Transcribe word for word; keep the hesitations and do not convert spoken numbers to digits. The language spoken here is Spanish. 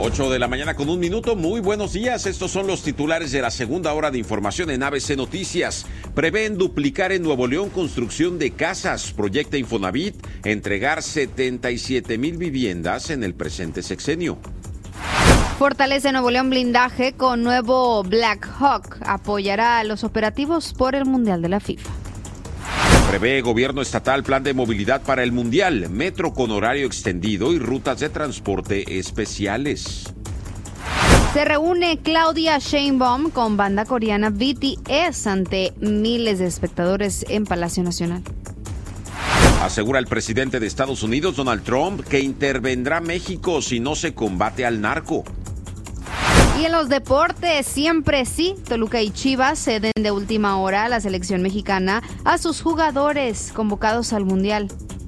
ocho de la mañana con un minuto. Muy buenos días. Estos son los titulares de la segunda hora de información en A B C Noticias. Prevén duplicar en Nuevo León construcción de casas. Proyecta Infonavit entregar setenta y siete mil viviendas en el presente sexenio. Fortalece Nuevo León blindaje con nuevo Black Hawk. Apoyará los operativos por el Mundial de la FIFA. Prevé gobierno estatal plan de movilidad para el Mundial, metro con horario extendido y rutas de transporte especiales. Se reúne Claudia Sheinbaum con banda coreana B T S ante miles de espectadores en Palacio Nacional. Asegura el presidente de Estados Unidos, Donald Trump, que intervendrá México si no se combate al narco. Y en los deportes, siempre sí, Toluca y Chivas ceden de última hora a la selección mexicana a sus jugadores convocados al Mundial.